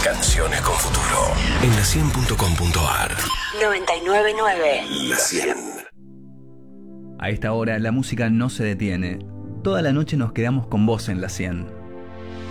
Canciones con futuro. En la100.com.ar. 999. La 100. A esta hora la música no se detiene. Toda la noche nos quedamos con vos en la 100.